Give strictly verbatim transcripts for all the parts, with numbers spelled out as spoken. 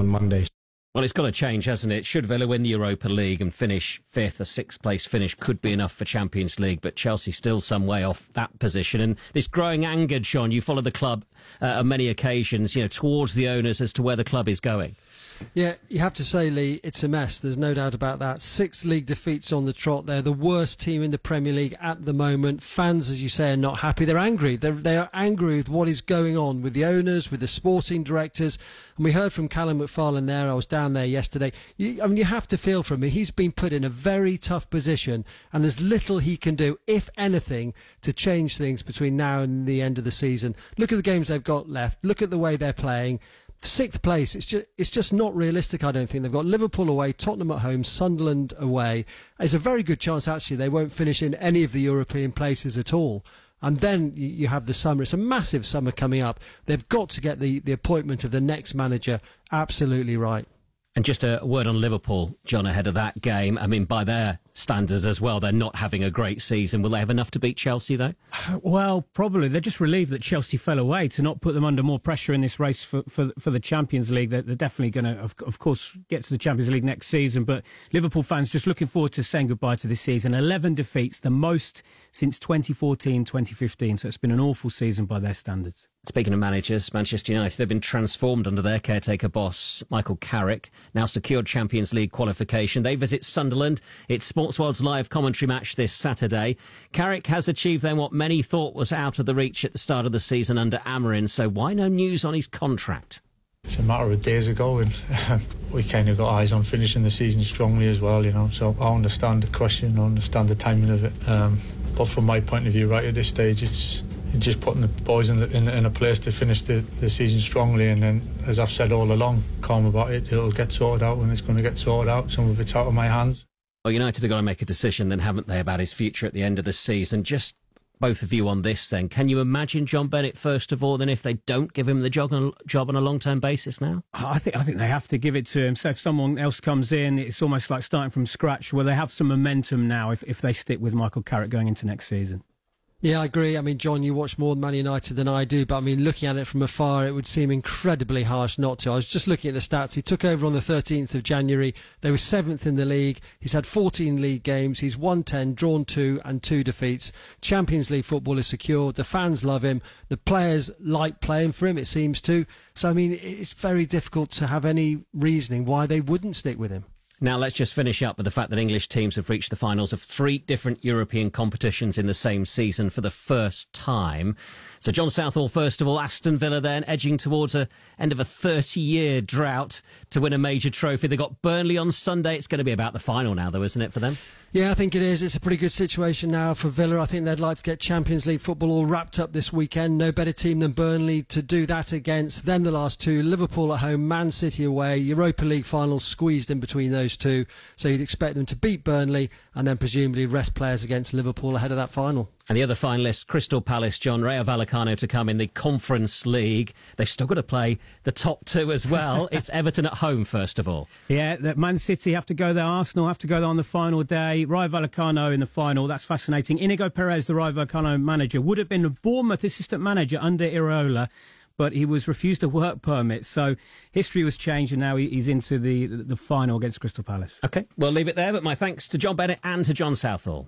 on Monday. Well, it's got to change, hasn't it? Should Villa win the Europa League and finish fifth, a sixth place finish could be enough for Champions League, but Chelsea still some way off that position. And this growing anger, John, you follow the club uh, on many occasions, you know, towards the owners as to where the club is going. Yeah, you have to say, Lee, it's a mess. There's no doubt about that. Six league defeats on the trot. They're the worst team in the Premier League at the moment. Fans, as you say, are not happy. They're angry. They're, they are angry with what is going on with the owners, with the sporting directors. And we heard from Callum McFarlane there. I was down there yesterday. You, I mean, you have to feel for him. He's been put in a very tough position, and there's little he can do, if anything, to change things between now and the end of the season. Look at the games they've got left. Look at the way they're playing. Sixth place, it's just it's just not realistic, I don't think. They've got Liverpool away, Tottenham at home, Sunderland away. There's a very good chance, actually, they won't finish in any of the European places at all. And then you have the summer. It's a massive summer coming up. They've got to get the, the appointment of the next manager absolutely right. And just a word on Liverpool, John, ahead of that game. I mean, by their standards as well, they're not having a great season. Will they have enough to beat Chelsea, though? Well, probably. They're just relieved that Chelsea fell away to not put them under more pressure in this race for for, for the Champions League. They're, they're definitely going to, of, of course, get to the Champions League next season. But Liverpool fans just looking forward to saying goodbye to this season. eleven defeats, the most since twenty fourteen twenty fifteen. So it's been an awful season by their standards. Speaking of managers, Manchester United have been transformed under their caretaker boss, Michael Carrick, now secured Champions League qualification. They visit Sunderland. It's Sportsworld's live commentary match this Saturday. Carrick has achieved then what many thought was out of the reach at the start of the season under Amorim, so why no news on his contract? It's a matter of days ago, and um, we kind of got eyes on finishing the season strongly as well, you know, so I understand the question, I understand the timing of it, um, but from my point of view, right at this stage, it's just putting the boys in, the, in, in a place to finish the, the season strongly, and then, as I've said all along, calm about it. It'll get sorted out when it's going to get sorted out. Some of it's out of my hands. Well, United have got to make a decision then, haven't they, about his future at the end of the season. Just both of you on this then. Can you imagine John Bennett, first of all, then if they don't give him the job on, job on a long-term basis now? I think I think they have to give it to him. So if someone else comes in, it's almost like starting from scratch, where they have some momentum now if, if they stick with Michael Carrick going into next season. Yeah, I agree. I mean, John, you watch more Man United than I do, but I mean, looking at it from afar, it would seem incredibly harsh not to. I was just looking at the stats. He took over on the thirteenth of January. They were seventh in the league. He's had fourteen league games. He's won ten, drawn two, and two defeats. Champions League football is secured. The fans love him. The players like playing for him, it seems to. So, I mean, it's very difficult to have any reasoning why they wouldn't stick with him. Now, let's just finish up with the fact that English teams have reached the finals of three different European competitions in the same season for the first time. So, John Southall, first of all, Aston Villa then edging towards a end of a thirty-year drought to win a major trophy. They got Burnley on Sunday. It's going to be about the final now, though, isn't it, for them? Yeah, I think it is. It's a pretty good situation now for Villa. I think they'd like to get Champions League football all wrapped up this weekend. No better team than Burnley to do that against. Then the last two, Liverpool at home, Man City away. Europa League finals squeezed in between those two. So you'd expect them to beat Burnley and then presumably rest players against Liverpool ahead of that final. And the other finalists, Crystal Palace, John, Rayo Vallecano to come in the Conference League. They've still got to play the top two as well. It's Everton at home, first of all. Yeah, that Man City have to go there. Arsenal have to go there on the final day. Rayo Vallecano in the final. That's fascinating. Inigo Perez, the Rayo Vallecano manager, would have been the Bournemouth assistant manager under Iraola, but he was refused a work permit. So history was changed, and now he's into the, the, the final against Crystal Palace. OK, we'll leave it there, but my thanks to John Bennett and to John Southall.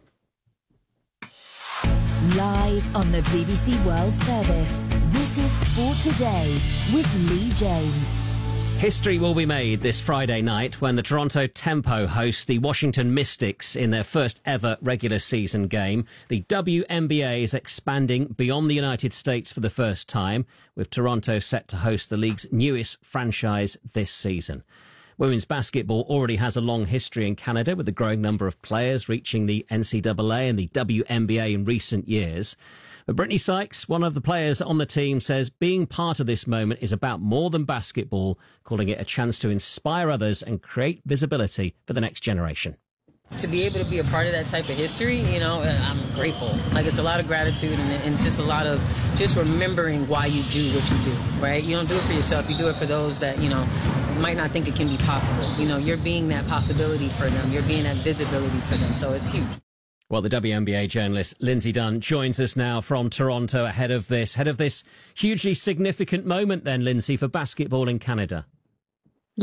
Live on the B B C World Service, this is Sport Today with Lee James. History will be made this Friday night when the Toronto Tempo hosts the Washington Mystics in their first ever regular season game. The W N B A is expanding beyond the United States for the first time, with Toronto set to host the league's newest franchise this season. Women's basketball already has a long history in Canada, with the growing number of players reaching the N C double A and the W N B A in recent years. But Brittany Sykes, one of the players on the team, says being part of this moment is about more than basketball, calling it a chance to inspire others and create visibility for the next generation. To be able to be a part of that type of history, you know, I'm grateful. Like, it's a lot of gratitude, and it's just a lot of just remembering why you do what you do, right? You don't do it for yourself. You do it for those that, you know, might not think it can be possible. You know, you're being that possibility for them. You're being that visibility for them. So it's huge. Well, the W N B A journalist Lindsay Dunn joins us now from Toronto ahead of this, ahead of this hugely significant moment then, Lindsay, for basketball in Canada.